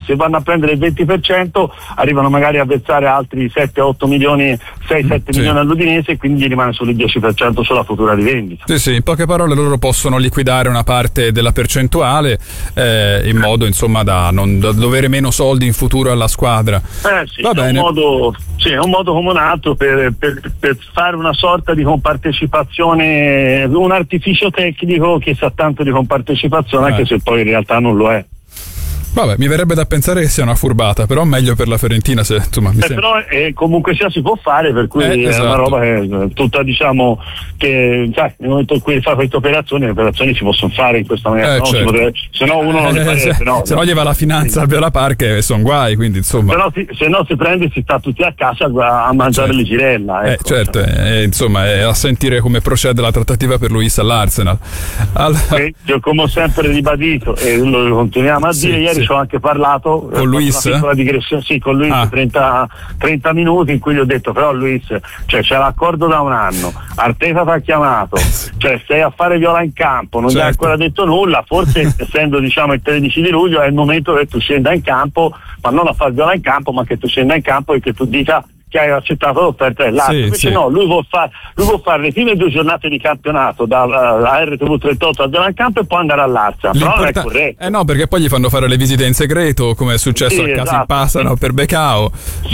se vanno a prendere il 20% arrivano magari a versare altri 7-8 milioni, 6-7 milioni all'Udinese, e quindi rimane sul 10% sulla futura rivendita. Sì, in poche parole loro possono liquidare una parte della percentuale in modo insomma da non dovere meno soldi in futuro alla squadra. Va bene. È un modo come un altro per fare una sorta di compartecipazione, un artificio tecnico che sa tanto di compartecipazione, anche se poi in realtà non lo è. Vabbè, mi verrebbe da pensare che sia una furbata, però meglio per la Fiorentina, se insomma però comunque sia si può fare, per cui è una roba che tutta, diciamo, che sai, nel momento in cui fa queste operazioni, le operazioni si possono fare in questa maniera, se no uno non le fa, se no gli va la finanza a Viola Park e sono guai, quindi insomma se no si prende e si sta tutti a casa a mangiare le girella, ecco. Insomma a sentire come procede la trattativa per Luis all'Arsenal. Io come ho sempre ribadito e lo continuiamo a dire, ieri ci ho anche parlato con Luis, una piccola digressione, con Luis, 30 minuti in cui gli ho detto, però Luis, cioè c'è l'accordo da un anno, Arteta ti ha chiamato, cioè stai a fare Viola in campo, non gli hai ancora detto nulla, forse essendo diciamo il 13 di luglio è il momento che tu scenda in campo, ma non a fare Viola in campo, ma che tu scenda in campo e che tu dica che hai accettato l'offerta dell'altro. Invece no, lui vuol fare le prime 2 giornate di campionato da RTV 38 a Viola in campo e poi andare all'Arsenal, però non è corretto. No, perché poi gli fanno fare le visite in segreto, come è successo a Casa in Passano per Becao.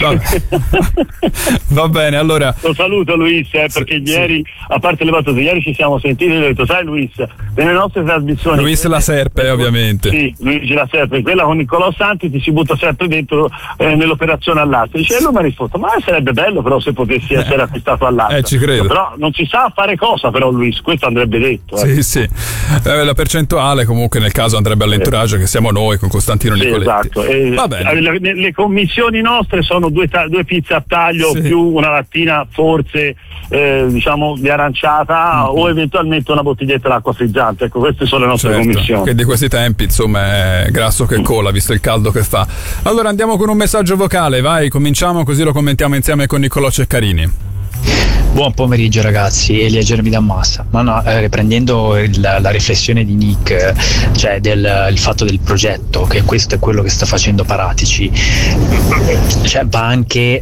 Va bene, allora lo saluto Luis, perché ieri, a parte le battute, ieri ci siamo sentiti e ho detto, sai Luis, nelle nostre trasmissioni Luis La Serpe, ovviamente. Sì, Luigi La Serpe, quella con Niccolò Santi ti si butta sempre dentro nell'operazione all'Arsenal. Dice, e lui mi ha risposto, ma sarebbe bello però se potessi essere acquistato all'Arsenal. Ci credo. Però non si sa fare cosa, però Luis, questo andrebbe detto. Sì. La percentuale comunque nel caso andrebbe all'entourage, che siamo noi con Costantino Nicoletti. Esatto. Va bene. Le commissioni nostre sono due pizze a taglio più una lattina forse diciamo di aranciata o eventualmente una bottiglietta d'acqua frizzante. Ecco, queste sono le nostre commissioni. Che di questi tempi insomma è grasso che cola, visto il caldo che fa. Allora andiamo con un messaggio vocale, vai, cominciamo così lo commentiamo insieme con Niccolò Ceccarini. Buon pomeriggio ragazzi, Elia Germi da Massa. Riprendendo la riflessione di Nick, cioè il fatto del progetto, che questo è quello che sta facendo Paratici, cioè va anche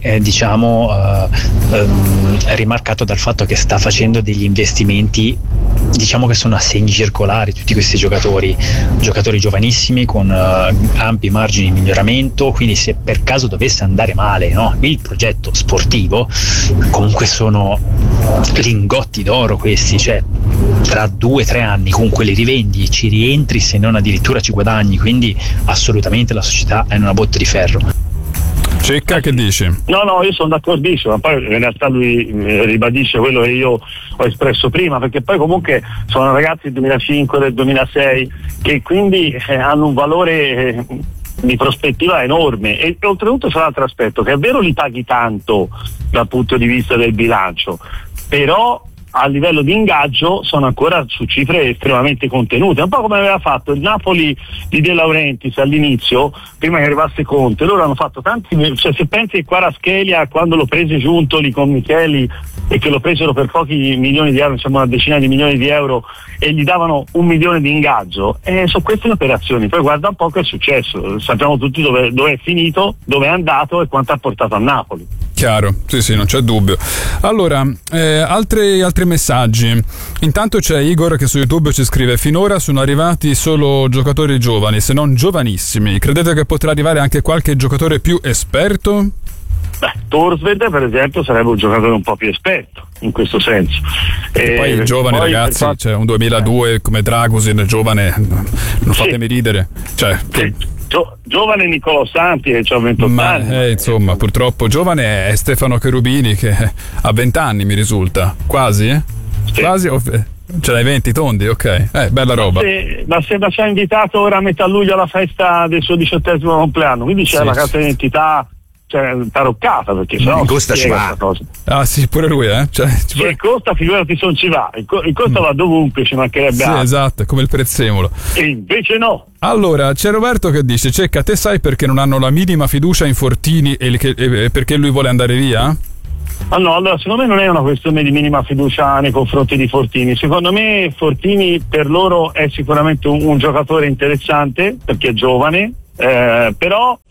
rimarcato dal fatto che sta facendo degli investimenti, diciamo che sono a segni circolari tutti questi giocatori giovanissimi con ampi margini di miglioramento, quindi se per caso dovesse andare male, no, il progetto sportivo, comunque sono lingotti d'oro questi, cioè tra 2-3 anni comunque li rivendi, ci rientri, se non addirittura ci guadagni, quindi assolutamente la società è in una botte di ferro. Cecca, che dici? No, io sono d'accordissimo, ma poi in realtà lui ribadisce quello che io ho espresso prima, perché poi comunque sono ragazzi del 2005, del 2006 che quindi hanno un valore di prospettiva enorme, e oltretutto c'è un altro aspetto, che è vero li paghi tanto dal punto di vista del bilancio, però a livello di ingaggio sono ancora su cifre estremamente contenute, un po' come aveva fatto il Napoli di De Laurentiis all'inizio, prima che arrivasse Conte. Loro hanno fatto tanti, cioè se pensi che Kvaratskhelia quando lo prese Giuntoli con Micheli e che lo presero per pochi milioni di euro, insomma una decina di milioni di euro, e gli davano 1 milione di ingaggio, sono queste le operazioni. Poi guarda un po' che è successo, sappiamo tutti dove è finito, dove è andato e quanto ha portato a Napoli. Chiaro, sì, non c'è dubbio. Allora, altri messaggi. Intanto c'è Igor che su YouTube ci scrive: finora sono arrivati solo giocatori giovani, se non giovanissimi. Credete che potrà arrivare anche qualche giocatore più esperto? Torsved per esempio sarebbe un giocatore un po' più esperto in questo senso. E poi i giovani ragazzi, c'è un 2002 come Dragusin, giovane, non fatemi ridere. Cioè, giovane Niccolò Santi che ha 28 anni. Insomma, purtroppo giovane è Stefano Cherubini che ha 20 anni, mi risulta. Quasi, Sì. Quasi? Ce l'hai 20 tondi, ok. Bella roba. Ma se ci ha invitato ora a metà luglio alla festa del suo 18° compleanno, quindi c'è la carta d'identità taroccata, perché sennò Costa ci va. Ah sì, pure lui, il Costa, figurati, non ci va. Il Costa va dovunque, ci mancherebbe altro. Esatto, come il prezzemolo. E invece no. Allora, c'è Roberto che dice: Cecca, te sai perché non hanno la minima fiducia in Fortini e perché lui vuole andare via? No, allora secondo me non è una questione di minima fiducia nei confronti di Fortini. Secondo me Fortini per loro è sicuramente un giocatore interessante perché è giovane, però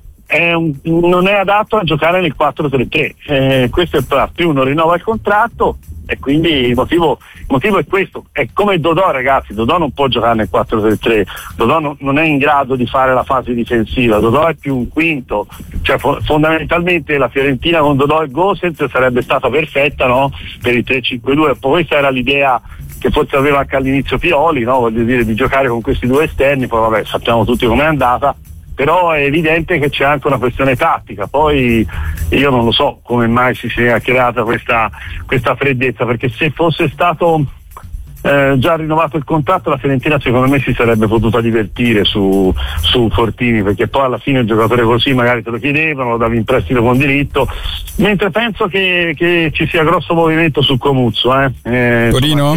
non è adatto a giocare nel 4-3-3, questo è più non rinnova il contratto, e quindi il motivo è questo. È come Dodò, ragazzi, Dodò non può giocare nel 4-3-3, Dodò non è in grado di fare la fase difensiva, Dodò è più un quinto, cioè fondamentalmente la Fiorentina con Dodò e Gosens sarebbe stata perfetta, no? Per il 3-5-2, poi questa era l'idea che forse aveva anche all'inizio Pioli, no? Voglio dire, di giocare con questi due esterni, poi vabbè, sappiamo tutti com'è andata, però è evidente che c'è anche una questione tattica. Poi io non lo so come mai si sia creata questa freddezza, perché se fosse stato già rinnovato il contratto, la Fiorentina secondo me si sarebbe potuta divertire su Fortini, perché poi alla fine il giocatore così magari te lo chiedevano, lo davi in prestito con diritto, mentre penso che ci sia grosso movimento su Comuzzo, Torino?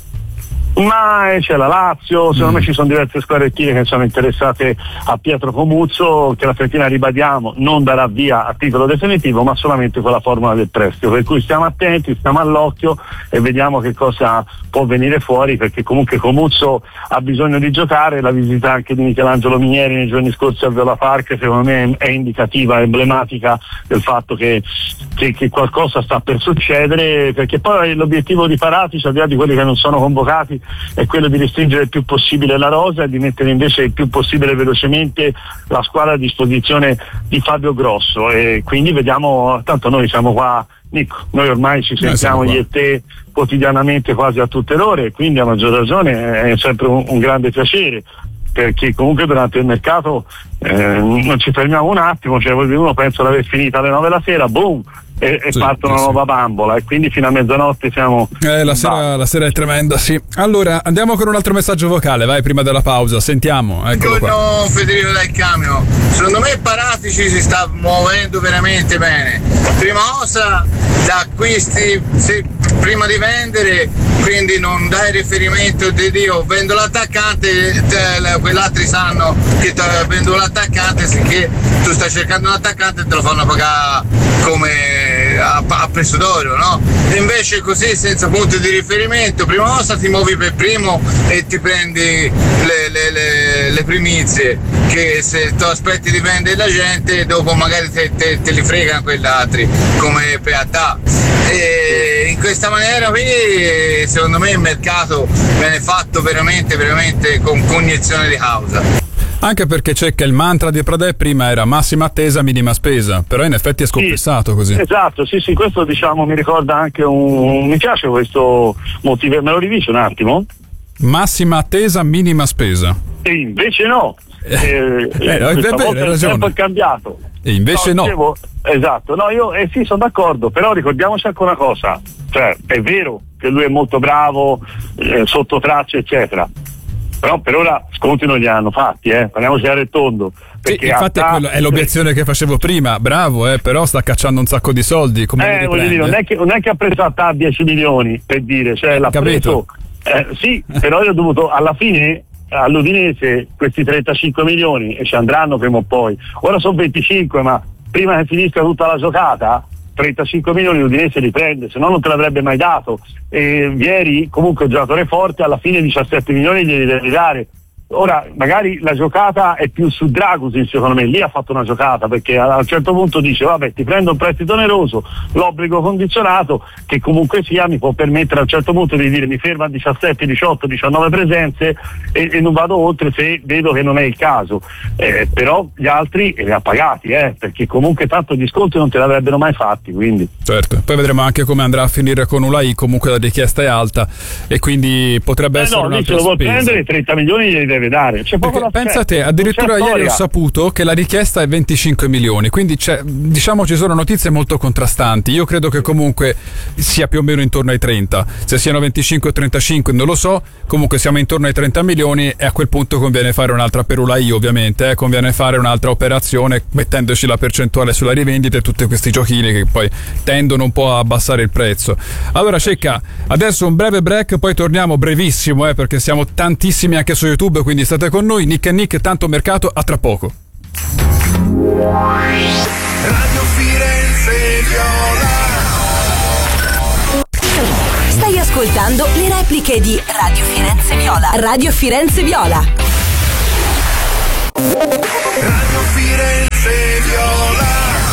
Ma c'è la Lazio, secondo me ci sono diverse squadrettine che sono interessate a Pietro Comuzzo, che la Fiorentina, ribadiamo, non darà via a titolo definitivo, ma solamente con la formula del prestito, per cui stiamo attenti, stiamo all'occhio e vediamo che cosa può venire fuori, perché comunque Comuzzo ha bisogno di giocare. La visita anche di Michelangelo Minieri nei giorni scorsi al Viola Park secondo me è indicativa, è emblematica del fatto che qualcosa sta per succedere, perché poi l'obiettivo di Paratici, al di là di quelli che non sono convocati, è quello di restringere il più possibile la rosa e di mettere invece il più possibile velocemente la squadra a disposizione di Fabio Grosso, e quindi vediamo, tanto noi siamo qua, Nico, noi ormai ci sentiamo io e te quotidianamente quasi a tutte le ore, quindi a maggior ragione è sempre un grande piacere, perché comunque durante il mercato non ci fermiamo un attimo, cioè uno pensa di aver finito alle 9 la sera, boom, e sì, parte una nuova bambola, e quindi fino a mezzanotte siamo la sera è tremenda, sì. Allora andiamo con un altro messaggio vocale, vai, prima della pausa, sentiamo. Buongiorno Federico Del Camio, secondo me Paratici si sta muovendo veramente bene. Prima cosa, da acquisti prima di vendere, quindi non dai riferimento di Dio, vendo l'attaccante, quegli altri sanno che vendo l'attaccante, sicché tu stai cercando un attaccante te lo fanno pagare come a prezzo d'oro, no? E invece così, senza punto di riferimento, prima cosa ti muovi per primo e ti prendi le primizie, che se tu aspetti di vendere la gente dopo magari te li fregano quegli altri come Peatà, e in questa maniera qui secondo me il mercato viene fatto veramente con cognizione di causa. Anche perché c'è che il mantra di Pradè prima era massima attesa, minima spesa, però in effetti è sconfessato così. Esatto, sì, questo diciamo mi ricorda anche mi piace questo motivo, me lo ridici un attimo? Massima attesa, minima spesa. E invece no. Hai ragione. Il tempo è cambiato. E invece no. Dicevo, esatto, no, io sì, sono d'accordo, però ricordiamoci anche una cosa, cioè è vero che lui è molto bravo, sotto traccia, eccetera. Però per ora sconti non li hanno fatti, parliamoci a tondo. Sì, infatti è l'obiezione che facevo prima, bravo, però sta cacciando un sacco di soldi, come voglio dire, non è che ha preso a TAP 10 milioni, per dire, cioè l'ha capito? Preso, sì, però io ho dovuto, alla fine all'Udinese questi 35 milioni e ci andranno prima o poi, ora sono 25, ma prima che finisca tutta la giocata 35 milioni l'Udinese li prende, se no non te l'avrebbe mai dato. E Vieri comunque un giocatore forte, alla fine 17 milioni glieli devi dare. Ora magari la giocata è più su Dragusin, secondo me lì ha fatto una giocata, perché a un certo punto dice vabbè, ti prendo un prestito oneroso, l'obbligo condizionato, che comunque sia mi può permettere a un certo punto di dire mi fermo a 17, 18, 19 presenze e non vado oltre se vedo che non è il caso, però gli altri li ha pagati, perché comunque tanto gli sconti non te l'avrebbero mai fatti, quindi certo. Poi vedremo anche come andrà a finire con Ulai, comunque la richiesta è alta e quindi potrebbe essere un'altra spesa. Se lo vuol prendere 30 milioni glieli deve dare. Pensa a te, addirittura ieri ho saputo che la richiesta è 25 milioni, quindi diciamo ci sono notizie molto contrastanti. Io credo che comunque sia più o meno intorno ai 30, se siano 25 o 35 non lo so, comunque siamo intorno ai 30 milioni e a quel punto conviene fare un'altra per Ulai, ovviamente, conviene fare un'altra operazione mettendoci la percentuale sulla rivendita e tutti questi giochini che poi tendono un po' a abbassare il prezzo. Allora Cecca, adesso un breve break, poi torniamo brevissimo, perché siamo tantissimi anche su YouTube, quindi state con noi. Nick e Nick, tanto mercato, a tra poco. Radio Firenze Viola. Stai ascoltando le repliche di Radio Firenze Viola. Radio Firenze Viola. Radio Firenze Viola.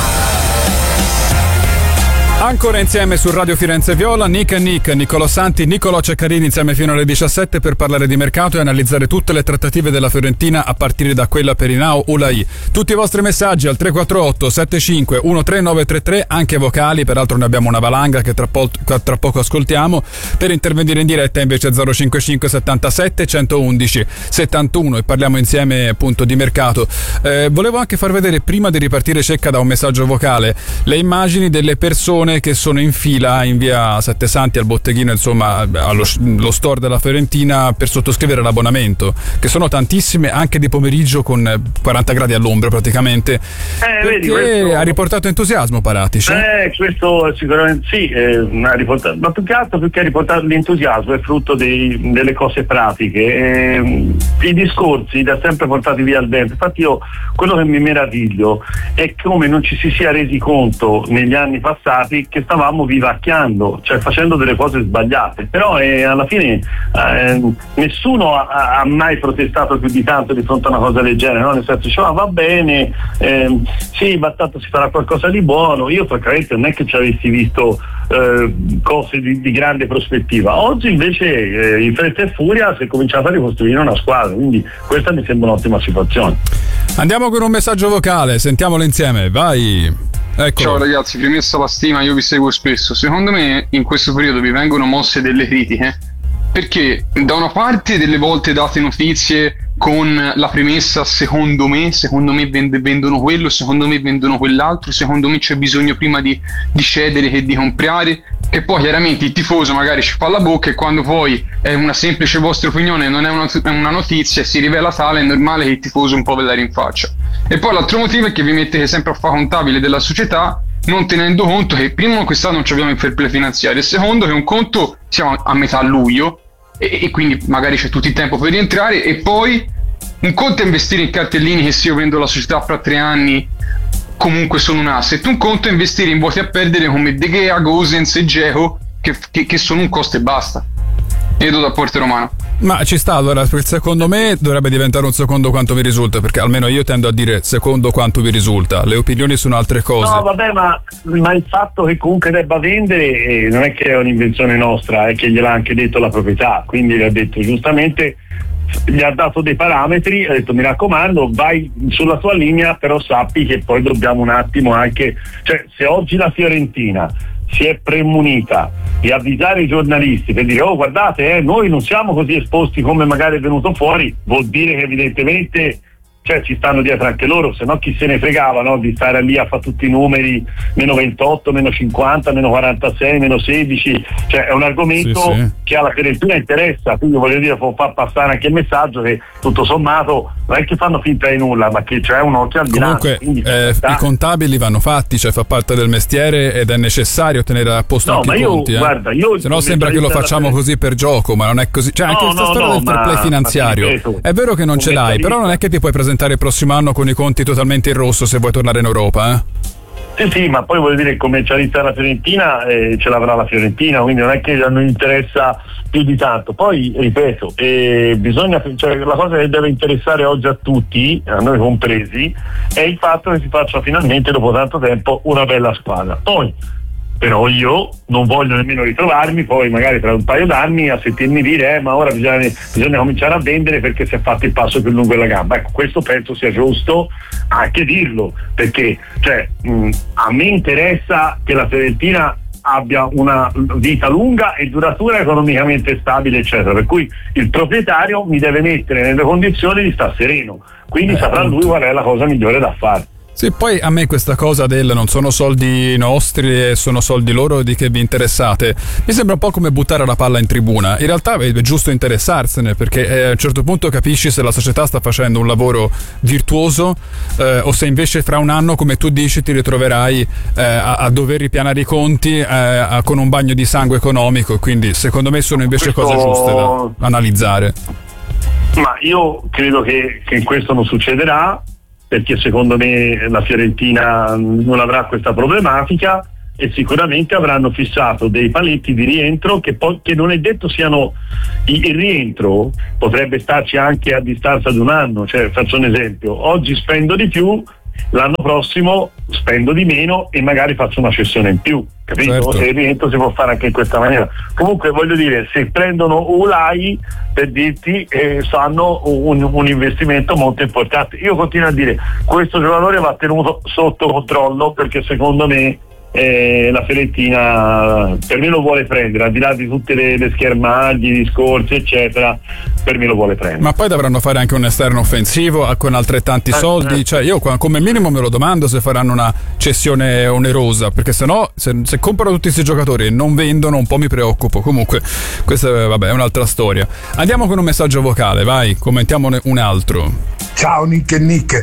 Ancora insieme su Radio Firenze Viola, Nick e Nick, Niccolò Santi, Niccolò Ceccarini insieme fino alle 17 per parlare di mercato e analizzare tutte le trattative della Fiorentina a partire da quella per Hinao Ulaì. Tutti i vostri messaggi al 348 75 13933, anche vocali, peraltro ne abbiamo una valanga che tra poco ascoltiamo. Per intervenire in diretta invece 055 77 111 71 e parliamo insieme appunto di mercato. Volevo anche far vedere, prima di ripartire Cecca da un messaggio vocale, le immagini delle persone che sono in fila in via Sette Santi al botteghino, insomma allo store della Fiorentina per sottoscrivere l'abbonamento, che sono tantissime, anche di pomeriggio con 40 gradi all'ombra praticamente, perché vedi, questo... ha riportato entusiasmo Paratici. Questo sicuramente sì, ha riportato, ma più che altro perché ha riportato l'entusiasmo, è frutto delle cose pratiche, i discorsi li ha sempre portati via al vento. Infatti io, quello che mi meraviglio è come non ci si sia resi conto negli anni passati che stavamo vivacchiando, cioè facendo delle cose sbagliate, però alla fine nessuno ha mai protestato più di tanto di fronte a una cosa del genere, no? Nel senso, diceva va bene, sì, ma tanto si farà qualcosa di buono. Io francamente non è che ci avessi visto cose di grande prospettiva. Oggi invece in fretta e furia si è cominciato a ricostruire una squadra, quindi questa mi sembra un'ottima situazione. Andiamo con un messaggio vocale, sentiamolo insieme, vai. Eccolo. Ciao ragazzi, premessa la stima, io vi seguo spesso. Secondo me in questo periodo vi vengono mosse delle critiche, perché da una parte delle volte date notizie con la premessa secondo me vendono quello, secondo me vendono quell'altro, secondo me c'è bisogno prima di cedere che di comprare, che poi chiaramente il tifoso magari ci fa la bocca e quando poi è una semplice vostra opinione, non è una notizia, si rivela tale, è normale che il tifoso un po' ve la rinfaccia. E poi l'altro motivo è che vi mettete sempre a fare contabile della società, non tenendo conto che primo quest'anno non abbiamo il fair play finanziario e secondo che un conto siamo a metà luglio e quindi magari c'è tutto il tempo per rientrare, e poi un conto è investire in cartellini che se io vendo la società fra 3 anni comunque sono un asset, un conto è investire in vuoti a perdere come De Gea, Gosens e Dzeko che sono un costo e basta. Edo da Porto Romano. Ma ci sta, allora, secondo me dovrebbe diventare un secondo quanto vi risulta, perché almeno io tendo a dire secondo quanto vi risulta, le opinioni sono altre cose. No vabbè, ma il fatto che comunque debba vendere non è che è un'invenzione nostra, è che gliel'ha anche detto la proprietà, quindi gli ha detto giustamente, gli ha dato dei parametri, ha detto mi raccomando vai sulla tua linea, però sappi che poi dobbiamo un attimo anche, cioè se oggi la Fiorentina si è premunita di avvisare i giornalisti per dire oh guardate noi non siamo così esposti come magari è venuto fuori, vuol dire che evidentemente cioè ci stanno dietro anche loro, se no chi se ne fregava, no? Di stare lì a fare tutti i numeri meno 28, meno 50, meno 46, meno 16, cioè è un argomento sì. Che alla Fiorentina interessa, quindi voglio dire può far passare anche il messaggio che tutto sommato non è che fanno finta di nulla, ma che c'è un occhio al bilancio. Comunque i contabili vanno fatti, cioè fa parte del mestiere ed è necessario tenere a posto anche i conti. Guarda, se no sembra che lo facciamo così per gioco, ma non è così, cioè anche questa storia del fair play finanziario, ripeto, è vero che non ce l'hai, però non è che ti puoi presentare il prossimo anno con i conti totalmente in rosso se vuoi tornare in Europa, Sì, ma poi voglio dire, commercialità la Fiorentina ce l'avrà la Fiorentina, quindi non è che non interessa più di tanto. Poi ripeto, bisogna, cioè, la cosa che deve interessare oggi a tutti, a noi compresi, è il fatto che si faccia finalmente dopo tanto tempo una bella squadra. Poi però io non voglio nemmeno ritrovarmi poi magari tra un paio d'anni a sentirmi dire ma ora bisogna cominciare a vendere perché si è fatto il passo più lungo della gamba. Ecco, questo penso sia giusto anche dirlo, perché cioè, a me interessa che la Fiorentina abbia una vita lunga e duratura, economicamente stabile eccetera, per cui il proprietario mi deve mettere nelle condizioni di star sereno, quindi saprà lui qual è la cosa migliore da fare. Sì, poi a me questa cosa del non sono soldi nostri e sono soldi loro di che vi interessate mi sembra un po' come buttare la palla in tribuna. In realtà è giusto interessarsene, perché a un certo punto capisci se la società sta facendo un lavoro virtuoso o se invece fra un anno, come tu dici, ti ritroverai a dover ripianare i conti con un bagno di sangue economico. Quindi secondo me sono invece cose giuste da analizzare. Ma io credo che questo non succederà, perché secondo me la Fiorentina non avrà questa problematica, e sicuramente avranno fissato dei paletti di rientro che non è detto siano il rientro potrebbe starci anche a distanza di un anno, cioè faccio un esempio, oggi spendo di più, l'anno prossimo spendo di meno e magari faccio una cessione in più, capito? Certo. E il rientro si può fare anche in questa maniera. Comunque voglio dire, se prendono Ulai, per dirti, fanno un investimento molto importante. Io continuo a dire, questo giocatore va tenuto sotto controllo, perché secondo me la Fiorentina per me lo vuole prendere, al di là di tutte le schermaglie, i discorsi eccetera, per me lo vuole prendere. Ma poi dovranno fare anche un esterno offensivo con altrettanti soldi, cioè io come minimo me lo domando se faranno una cessione onerosa, perché sennò se comprano tutti questi giocatori e non vendono un po' mi preoccupo. Comunque questa vabbè è un'altra storia. Andiamo con un messaggio vocale, vai, commentiamone un altro. Ciao Nick e Nick.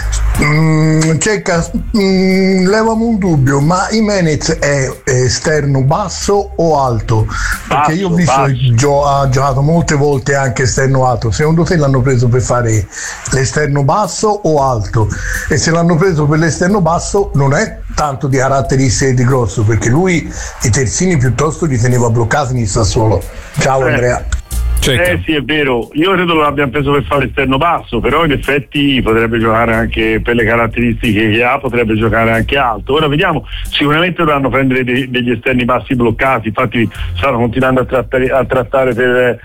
Cecca, levami un dubbio, ma Jimenez è esterno basso o alto? Perché io ho visto ha giocato molte volte anche esterno alto. Secondo te l'hanno preso per fare l'esterno basso o alto? E se l'hanno preso per l'esterno basso non è tanto di caratteristiche di Grosso, perché lui i terzini piuttosto li teneva bloccati in Sassuolo. Ciao Andrea. Sì, è vero, io credo lo abbiamo preso per fare esterno basso, però in effetti potrebbe giocare anche, per le caratteristiche che ha, potrebbe giocare anche alto. Ora vediamo, sicuramente dovranno prendere degli esterni bassi bloccati, infatti stanno continuando a trattare per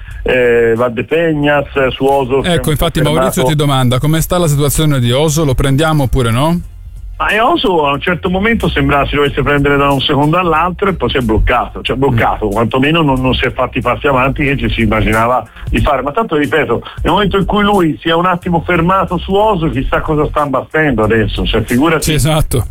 Valdepeñas, su Oso. Ecco, infatti Maurizio ti domanda come sta la situazione di Oso, lo prendiamo oppure no? Ma Oso a un certo momento sembrava si dovesse prendere da un secondo all'altro e poi si è bloccato, quantomeno non si è fatti passi avanti che ci si immaginava di fare. Ma tanto ripeto, nel momento in cui lui si è un attimo fermato su Oso, chissà cosa sta imbattendo adesso, cioè figurati. Sì, esatto.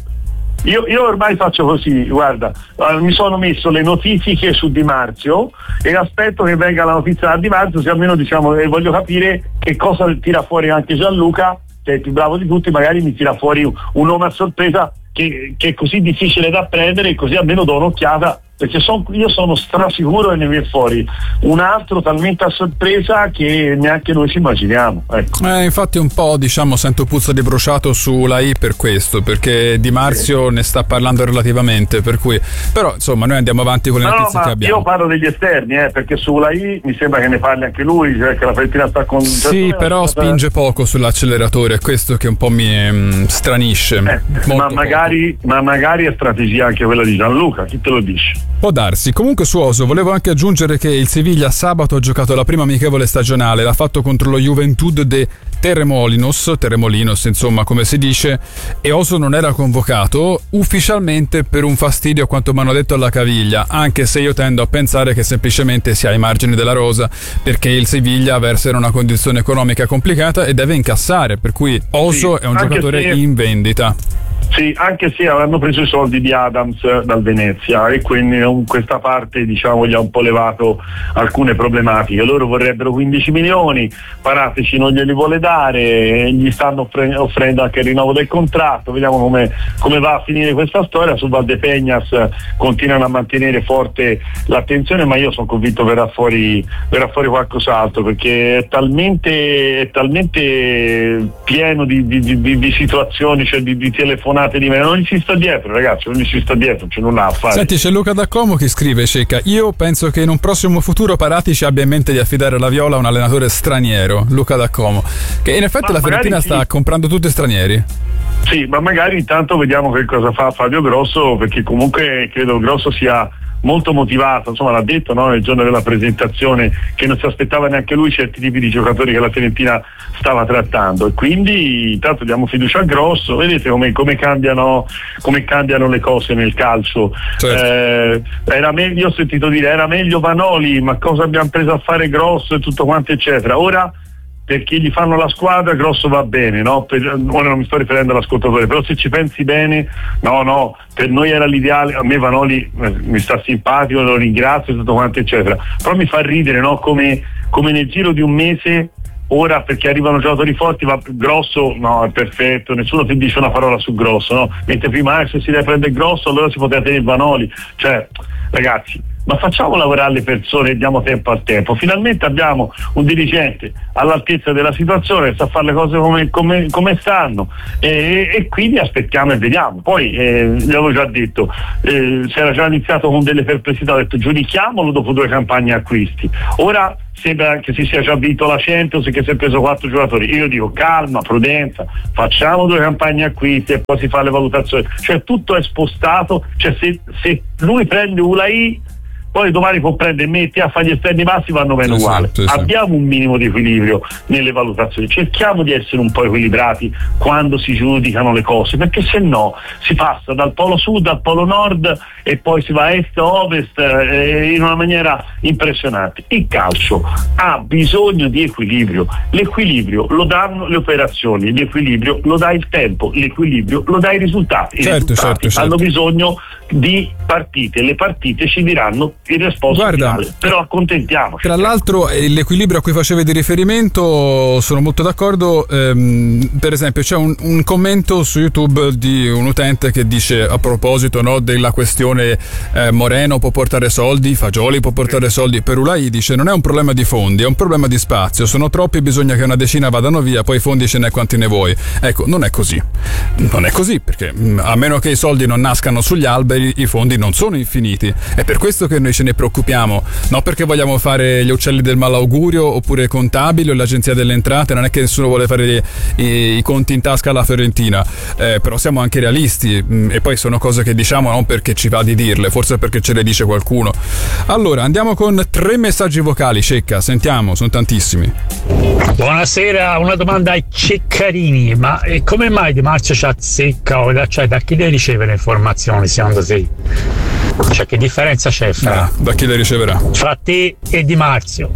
Io ormai faccio così, guarda, mi sono messo le notifiche su Di Marzio e aspetto che venga la notizia da Di Marzio, se almeno e voglio capire che cosa tira fuori anche Gianluca, che è il più bravo di tutti, magari mi tira fuori un nome a sorpresa che è così difficile da prendere, e così almeno do un'occhiata, perché io sono strasicuro che ne viene fuori un altro talmente a sorpresa che neanche noi ci immaginiamo, ecco. Infatti un po' sento puzza di bruciato sulla I per questo, perché Di Marzio ne sta parlando relativamente, per cui però insomma noi andiamo avanti con le notizie che abbiamo. Io parlo degli esterni, perché sulla I mi sembra che ne parli anche lui, cioè che la Fiorentina sta con... Sì, però spinge poco sull'acceleratore, è questo che un po' mi stranisce. Ma magari è strategia anche quella di Gianluca, chi te lo dice? Può darsi. Comunque su Oso volevo anche aggiungere che il Siviglia sabato ha giocato la prima amichevole stagionale, l'ha fatto contro lo Juventud de Terremolinos, insomma come si dice, e Oso non era convocato ufficialmente per un fastidio, a quanto mi hanno detto, alla caviglia, anche se io tendo a pensare che semplicemente sia ai margini della rosa, perché il Siviglia versa in una condizione economica complicata e deve incassare, per cui Oso è un giocatore in vendita. Sì, anche se avranno preso i soldi di Adams dal Venezia e quindi questa parte gli ha un po' levato alcune problematiche. Loro vorrebbero 15 milioni, Paratici non glieli vuole dare, gli stanno offrendo anche il rinnovo del contratto, vediamo come va a finire questa storia. Su Valdepeñas continuano a mantenere forte l'attenzione, ma io sono convinto verrà fuori qualcos'altro, perché è talmente pieno di situazioni, cioè di telefonate di me, non gli si sta dietro, ragazzi, c'è nulla a fare. Senti, c'è Luca D'Accomo che scrive: Cecca, io penso che in un prossimo futuro Paratici abbia in mente di affidare la Viola a un allenatore straniero. Luca D'Accomo, che in effetti la Fiorentina sta comprando tutti stranieri. Sì, ma magari intanto vediamo che cosa fa Fabio Grosso, perché comunque credo Grosso sia molto motivato, insomma l'ha detto nel giorno della presentazione che non si aspettava neanche lui certi tipi di giocatori che la Fiorentina stava trattando, e quindi intanto diamo fiducia a Grosso. Vedete come cambiano le cose nel calcio. Certo. Io ho sentito dire era meglio Vanoli, ma cosa abbiamo preso a fare Grosso e tutto quanto eccetera. Ora perché gli fanno la squadra, Grosso va bene, no? Ora non mi sto riferendo all'ascoltatore, però se ci pensi bene, no, per noi era l'ideale. A me Vanoli mi sta simpatico, lo ringrazio e tutto quanto eccetera, però mi fa ridere, no? Come nel giro di un mese, ora perché arrivano giocatori forti, va Grosso, no, è perfetto, nessuno ti dice una parola su Grosso, no? Mentre prima se si deve prendere Grosso allora si poteva tenere Vanoli, cioè ragazzi, ma facciamo lavorare le persone e diamo tempo al tempo. Finalmente abbiamo un dirigente all'altezza della situazione, sa fare le cose come stanno, e quindi aspettiamo e vediamo. Poi gli avevo già detto, si era già iniziato con delle perplessità, ho detto giudichiamolo dopo 2 campagne acquisti. Ora sembra che si sia già vinto la Champions e che si è preso 4 giocatori. Io dico calma, prudenza, facciamo 2 campagne acquisti e poi si fa le valutazioni. Cioè tutto è spostato, cioè se lui prende Ulai, poi domani può prendere me e te a fare gli esterni bassi, vanno bene uguale. Sì. Abbiamo un minimo di equilibrio nelle valutazioni, cerchiamo di essere un po' equilibrati quando si giudicano le cose, perché se no si passa dal polo sud al polo nord e poi si va a est a ovest in una maniera impressionante. Il calcio ha bisogno di equilibrio, l'equilibrio lo danno le operazioni, l'equilibrio lo dà il tempo, l'equilibrio lo dà i risultati. I risultati hanno bisogno di partite, le partite ci diranno il risposta finale, però accontentiamoci. Tra l'altro l'equilibrio a cui facevi di riferimento sono molto d'accordo. Per esempio c'è un commento su YouTube di un utente che dice, a proposito, no, della questione Moreno può portare soldi, Fagioli può portare soldi, per Ulai dice non è un problema di fondi, è un problema di spazio, sono troppi, bisogna che una decina vadano via, poi i fondi ce n'è quanti ne vuoi. Ecco, non è così, perché a meno che i soldi non nascano sugli alberi, i fondi non sono infiniti. È per questo che noi ce ne preoccupiamo, non perché vogliamo fare gli uccelli del malaugurio oppure i contabili o l'agenzia delle entrate, non è che nessuno vuole fare i conti in tasca alla Fiorentina, però siamo anche realisti, e poi sono cose che diciamo non perché ci va di dirle, forse perché ce le dice qualcuno. Allora andiamo con 3 messaggi vocali. Cecca, sentiamo, sono tantissimi. Buonasera, una domanda ai Ceccarini, ma come mai Di Marzio ci azzecca, cioè da chi le riceve le informazioni secondo te? Cioè che differenza c'è da chi le riceverà? Fra te e Di Marzio?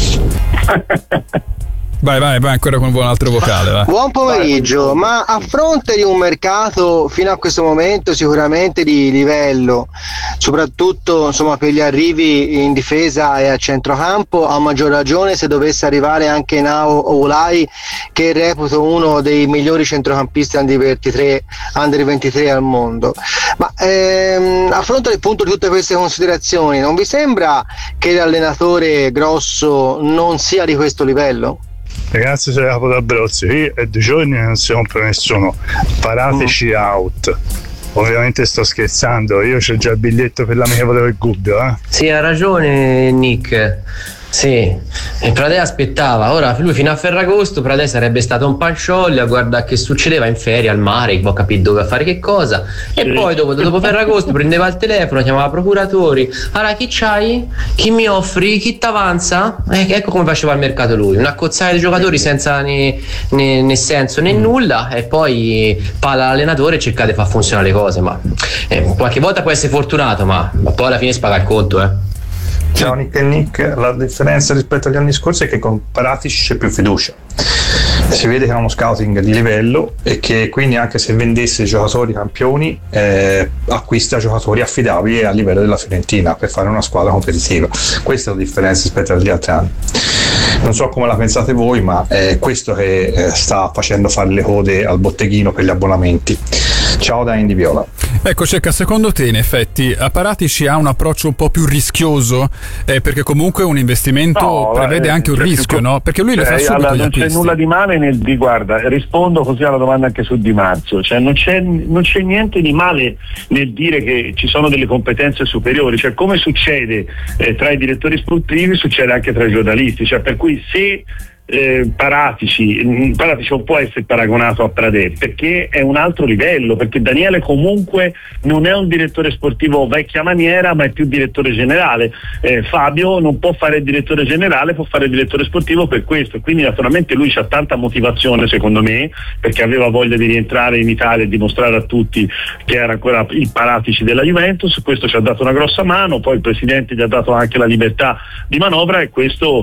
Vai ancora con un altro vocale, vai. Buon pomeriggio, ma a fronte di un mercato fino a questo momento sicuramente di livello, soprattutto insomma per gli arrivi in difesa e a centrocampo, a maggior ragione se dovesse arrivare anche Nao Ulai, che reputo uno dei migliori centrocampisti under 23 al mondo, ma a fronte appunto di tutte queste considerazioni non vi sembra che l'allenatore Grosso non sia di questo livello? Ragazzi, sei capo d'Abruzzo, io è 2 giorni non si compra nessuno, parateci out. Ovviamente sto scherzando, io c'ho già il biglietto per l'amichevole del Gubbio. Sì, ha ragione Nick. Sì, e Pradè aspettava, ora lui fino a Ferragosto Pradè sarebbe stato un panciollo a guardare che succedeva in ferie al mare, può capire dove a fare che cosa, e poi dopo Ferragosto prendeva il telefono, chiamava procuratori, allora chi c'hai? Chi mi offri? Chi t'avanza? Ecco come faceva il mercato lui, una cozzaglia di giocatori senza né senso né nulla, e poi palla l'allenatore e cerca di far funzionare le cose, ma qualche volta può essere fortunato, ma poi alla fine si paga il conto. Ciao Nick e Nick, la differenza rispetto agli anni scorsi è che con Paratici c'è più fiducia, si vede che ha uno scouting di livello e che quindi anche se vendesse giocatori campioni acquista giocatori affidabili a livello della Fiorentina per fare una squadra competitiva. Questa è la differenza rispetto agli altri anni. Non so come la pensate voi, ma è questo che sta facendo fare le code al botteghino per gli abbonamenti. Ciao da Indy Viola. Ecco Cecca, secondo te in effetti Paratici ha un approccio un po' più rischioso, perché comunque un investimento prevede anche un rischio, no? Perché lui le fa subito gli acquisti. Non c'è nulla di male guarda, rispondo così alla domanda anche su Di Marzio, cioè non c'è niente di male nel dire che ci sono delle competenze superiori, cioè come succede tra i direttori sportivi succede anche tra i giornalisti, cioè per cui se Paratici non può essere paragonato a Pradè perché è un altro livello, perché Daniele comunque non è un direttore sportivo vecchia maniera ma è più direttore generale, Fabio non può fare il direttore generale, può fare il direttore sportivo per questo, quindi naturalmente lui c'ha tanta motivazione secondo me perché aveva voglia di rientrare in Italia e dimostrare a tutti che era ancora il Paratici della Juventus, questo ci ha dato una grossa mano, poi il presidente gli ha dato anche la libertà di manovra e questo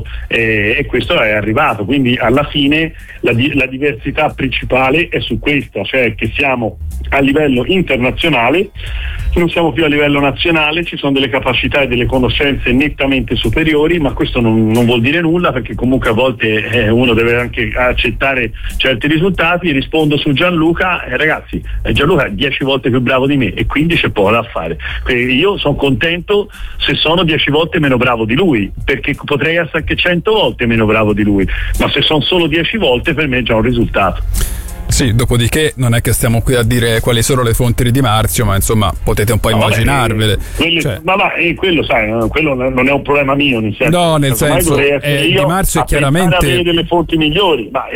è arrivato. Quindi alla fine la diversità principale è su questo, cioè che siamo a livello internazionale, non siamo più a livello nazionale, ci sono delle capacità e delle conoscenze nettamente superiori, ma questo non vuol dire nulla, perché comunque a volte uno deve anche accettare certi risultati. Rispondo su Gianluca, ragazzi, Gianluca è 10 volte più bravo di me e quindi c'è poco da fare. Quindi io sono contento se sono 10 volte meno bravo di lui, perché potrei essere anche 100 volte meno bravo di lui, ma se sono solo 10 volte per me è già un risultato. Sì, dopodiché non è che stiamo qui a dire quali sono le fonti di Di Marzio, ma insomma potete un po' immaginarvele. Quello sai, quello non è un problema mio, nel senso, no, nel senso Di Marzio è chiaramente avere delle fonti migliori, ma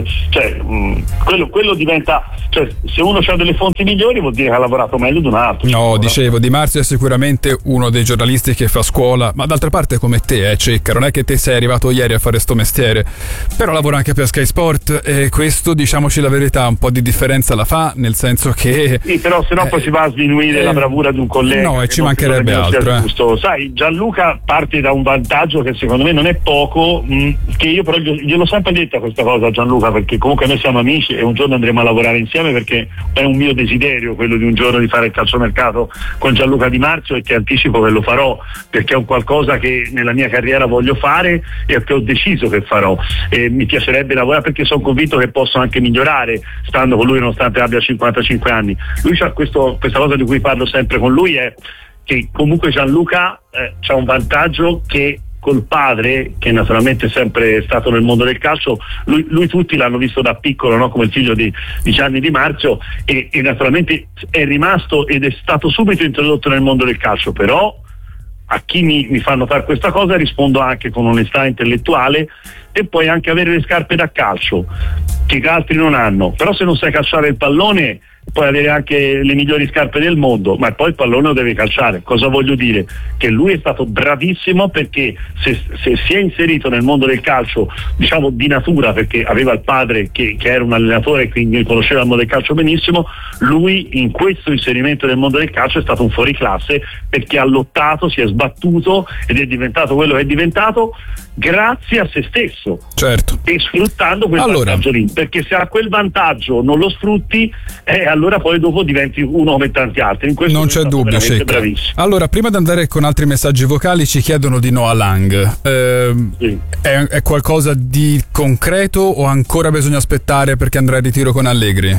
quello diventa, cioè, se uno ha delle fonti migliori vuol dire che ha lavorato meglio di un altro. No, dicevo, Di Marzio è sicuramente uno dei giornalisti che fa scuola, ma d'altra parte come te, Cecca, non è che te sei arrivato ieri a fare sto mestiere, però lavora anche per Sky Sport e questo, diciamoci la verità, un po' di differenza la fa, nel senso che sì, però se no poi si va a sminuire la bravura di un collega. No, e ci mancherebbe altro. Sai, Gianluca parte da un vantaggio che secondo me non è poco, che io però gliel'ho sempre detta questa cosa a Gianluca, perché comunque noi siamo amici e un giorno andremo a lavorare insieme, perché è un mio desiderio quello di un giorno di fare il calciomercato con Gianluca Di Marzio, e ti anticipo che lo farò, perché è un qualcosa che nella mia carriera voglio fare e che ho deciso che farò, e mi piacerebbe lavorare perché sono convinto che posso anche migliorare stando con lui, nonostante abbia 55 anni. Lui c'ha questa cosa di cui parlo sempre con lui, è che comunque Gianluca c'ha un vantaggio che col padre, che naturalmente è sempre stato nel mondo del calcio, lui tutti l'hanno visto da piccolo, no? Come il figlio di Gianni Di Marzio, e naturalmente è rimasto ed è stato subito introdotto nel mondo del calcio. Però a chi mi fanno fare questa cosa rispondo anche con onestà intellettuale, e puoi anche avere le scarpe da calcio che gli altri non hanno, però se non sai calciare il pallone puoi avere anche le migliori scarpe del mondo, ma poi il pallone lo devi calciare. Cosa voglio dire? Che lui è stato bravissimo, perché se si è inserito nel mondo del calcio, diciamo di natura, perché aveva il padre che era un allenatore e quindi conosceva il mondo del calcio benissimo, lui in questo inserimento nel mondo del calcio è stato un fuoriclasse, perché ha lottato, si è sbattuto ed è diventato quello che è diventato grazie a se stesso, certo, e sfruttando quel vantaggio lì, perché se a quel vantaggio non lo sfrutti, allora poi dopo diventi uno come tanti altri. In questo non c'è dubbio, Cecca. Allora, prima di andare con altri messaggi vocali, ci chiedono di Noah Lang. Sì. È qualcosa di concreto o ancora bisogna aspettare perché andrà in ritiro con Allegri?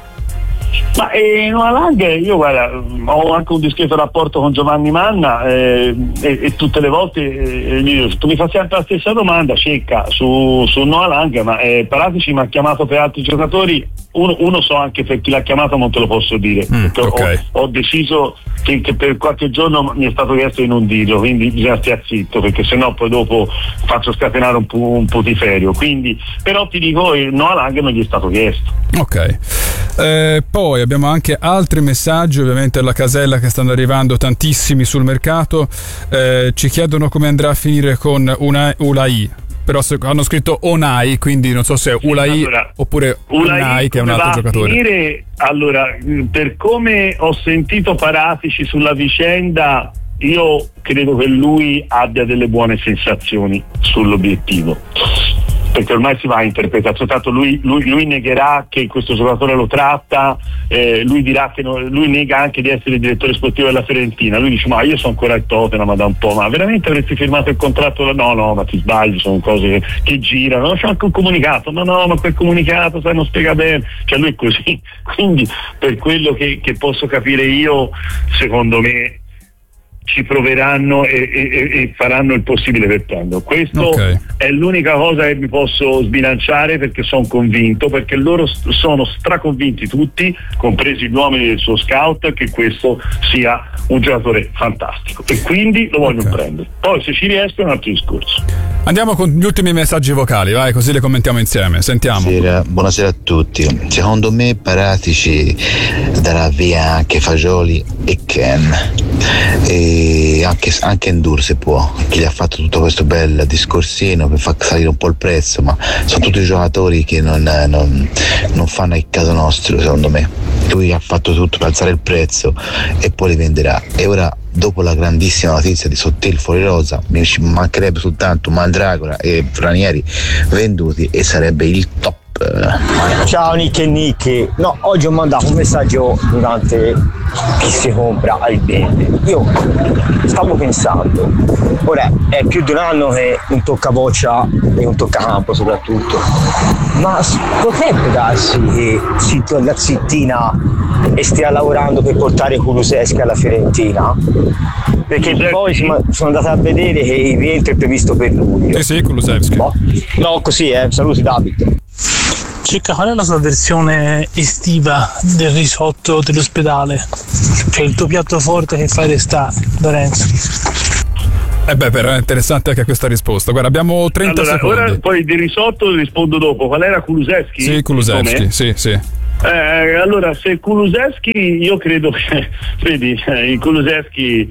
Ma Noah Lang, io guarda, ho anche un discreto rapporto con Giovanni Manna, e tutte le volte tu mi fai sempre la stessa domanda, Cecca, su Noah Lang, ma Paratici mi ha chiamato per altri giocatori. Uno so anche per chi l'ha chiamato, non te lo posso dire, okay. Ho deciso che per qualche giorno mi è stato chiesto di non dirlo, quindi bisogna stare zitto, perché sennò poi dopo faccio scatenare un putiferio. Quindi, però ti dico, Noah Lang non gli è stato chiesto. Ok. Poi abbiamo anche altri messaggi, ovviamente alla casella, che stanno arrivando tantissimi sul mercato. Ci chiedono come andrà a finire con Ulai, però hanno scritto Onai, quindi non so se è Ulai oppure Unai, che è un altro giocatore. Finire, allora, per come ho sentito Paratici sulla vicenda, io credo che lui abbia delle buone sensazioni sull'obiettivo, perché ormai si va a interpretazione, tanto lui negherà che questo giocatore lo tratta, lui dirà che lui nega anche di essere il direttore sportivo della Fiorentina. Lui dice: ma io sono ancora al Tottenham da un po', ma veramente avresti firmato il contratto? No, ma ti sbagli, sono cose che girano. C'è anche un comunicato, no, ma quel comunicato sai, non spiega bene, cioè lui è così. Quindi, per quello che posso capire io, secondo me ci proveranno e faranno il possibile per prenderlo. Questo è l'unica cosa che mi posso sbilanciare, perché sono convinto, perché loro sono straconvinti tutti, compresi gli uomini del suo scout, che questo sia un giocatore fantastico, e quindi lo voglio prendere. Poi se ci riesco è un altro discorso. Andiamo con gli ultimi messaggi vocali, vai, così le commentiamo insieme. Sentiamo. Buonasera a tutti. Secondo me Paratici darà via anche Fagioli e Ken, e anche Endur, se può, che gli ha fatto tutto questo bel discorsino per far salire un po' il prezzo, ma sono tutti giocatori che non fanno il caso nostro, secondo me. Lui ha fatto tutto per alzare il prezzo e poi li venderà. E ora, dopo la grandissima notizia di Sottil fuori rosa, mi mancherebbe soltanto Mandragora e Ranieri venduti e sarebbe il top. Ciao Nick e Nick. No, oggi ho mandato un messaggio durante chi si compra e vende. Io stavo pensando, ora è più di un anno che un toccaboccia e un toccacampo soprattutto, ma potrebbe darsi che si torna zittina e stia lavorando per portare Kulusevski alla Fiorentina? Perché poi sono andato a vedere che il rientro è previsto per luglio. Sì, Kulusevski. No, così saluti Davide. Cicca, qual è la tua versione estiva del risotto dell'ospedale? Cioè il tuo piatto forte che fai d'estate, Lorenzo? Però è interessante anche questa risposta. Guarda, abbiamo 30 secondi. Ora poi di risotto rispondo dopo. Qual era Kulusevski? Sì, Kulusevski, sì. Allora, se Kulusevski, io credo che vedi, il Kulusevski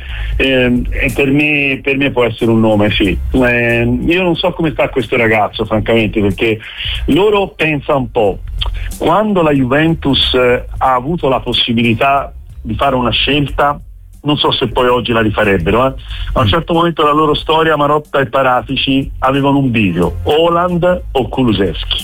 per me può essere un nome, sì. Io non so come sta questo ragazzo, francamente, perché loro pensa un po'. Quando la Juventus ha avuto la possibilità di fare una scelta, non so se poi oggi la rifarebbero. A un certo momento della loro storia, Marotta e Paratici avevano un bivio: Haaland o Kulusevski.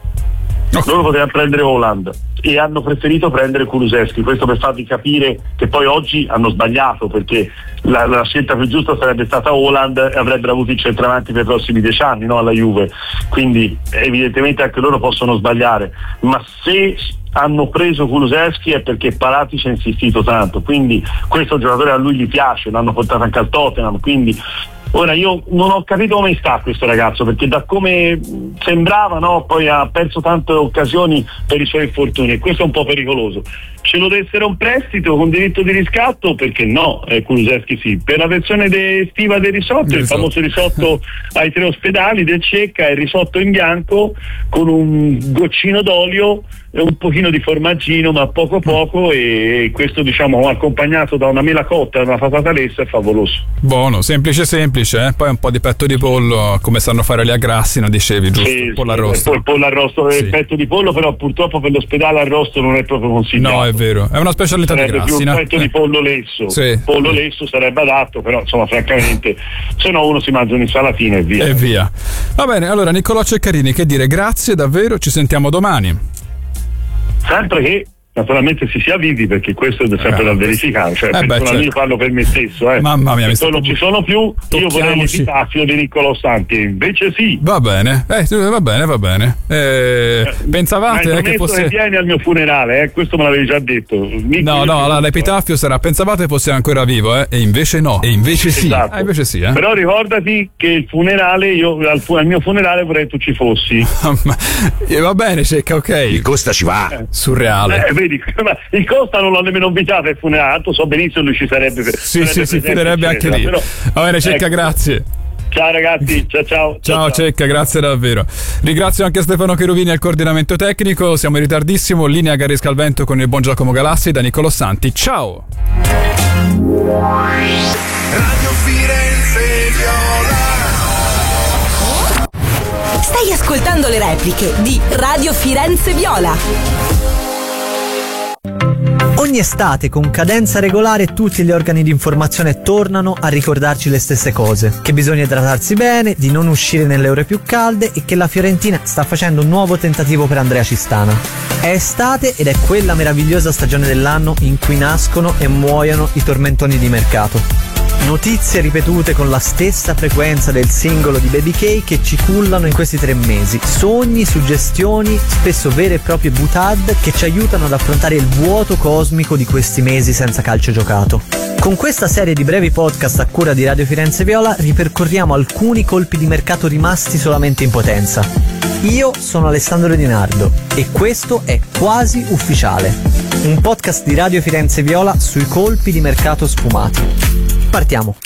Loro potevano prendere Haaland e hanno preferito prendere Kulusevski, questo per farvi capire che poi oggi hanno sbagliato, perché la scelta più giusta sarebbe stata Haaland e avrebbero avuto il centravanti per i prossimi 10 anni, no, alla Juve. Quindi evidentemente anche loro possono sbagliare, ma se hanno preso Kulusevski è perché Paratici ha insistito tanto, quindi questo giocatore a lui gli piace, l'hanno portato anche al Tottenham, quindi ora io non ho capito come sta questo ragazzo, perché da come sembrava, no, poi ha perso tante occasioni per i suoi infortuni e questo è un po' pericoloso. Ce lo dessero un prestito con diritto di riscatto, perché no, Kulusevski sì. Per la versione estiva del risotto, il famoso risotto ai 3 ospedali del Cecca, il risotto in bianco con un goccino d'olio e un pochino di formaggino, ma poco, e questo diciamo accompagnato da una mela cotta e una patata lessa è favoloso. Buono, semplice, poi un po' di petto di pollo, come sanno fare lì a Grassino, dicevi, giusto? Sì, pollo arrosto. Poi pollo arrosto, sì. Petto di pollo, però purtroppo per l'ospedale arrosto non è proprio consigliato. No, è vero, è una specialità sarebbe di Grassino. Più un petto di pollo lesso. Sì. Pollo lesso sarebbe adatto, però insomma francamente se no uno si mangia un'insalatina e via. Va bene, allora Niccolò Ceccarini, che dire, grazie davvero, ci sentiamo domani. Sempre che naturalmente si sia vivi, perché questo è sempre da verificare, cioè certo. Io parlo per me stesso, Mamma mia, non ci sono più. Io vorrei l'epitaffio di Niccolò Santi, invece sì. Va bene. Pensavate che fosse che vieni al mio funerale, questo me l'avevi già detto. No, l'epitaffio sarà: pensavate fosse ancora vivo, e invece no, e invece sì. Esatto. Invece sì, Però ricordati che il funerale, io al mio funerale vorrei che tu ci fossi. Va bene, Cecca, ok. Il Costa ci va. Surreale. Ma il Costa non l'ho nemmeno invitato al funerale, tanto so benissimo lui ci sarebbe. Sì, finirebbe anche lì. Però, va bene, Cecca, grazie. Ciao ragazzi, ciao. Cecca, grazie davvero. Ringrazio anche Stefano Cherubini al coordinamento tecnico. Siamo in ritardissimo, linea Garesca al vento con il buon Giacomo Galassi da Niccolò Santi. Ciao. Radio Firenze Viola. Stai ascoltando le repliche di Radio Firenze Viola. Ogni estate, con cadenza regolare, tutti gli organi di informazione tornano a ricordarci le stesse cose: che bisogna idratarsi bene, di non uscire nelle ore più calde e che la Fiorentina sta facendo un nuovo tentativo per Andrea Cistana. È estate ed è quella meravigliosa stagione dell'anno in cui nascono e muoiono i tormentoni di mercato. Notizie ripetute con la stessa frequenza del singolo di Baby K che ci cullano in questi 3 mesi. Sogni, suggestioni, spesso vere e proprie boutade che ci aiutano ad affrontare il vuoto cosmico di questi mesi senza calcio giocato. Con questa serie di brevi podcast a cura di Radio Firenze Viola ripercorriamo alcuni colpi di mercato rimasti solamente in potenza. Io sono Alessandro Di Nardo e questo è Quasi Ufficiale, un podcast di Radio Firenze Viola sui colpi di mercato sfumati. Partiamo.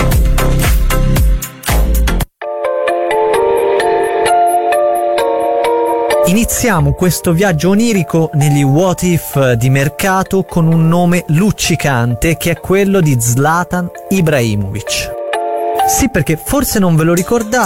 Iniziamo questo viaggio onirico negli what if di mercato con un nome luccicante che è quello di Zlatan Ibrahimovic. Sì, perché forse non ve lo ricordate,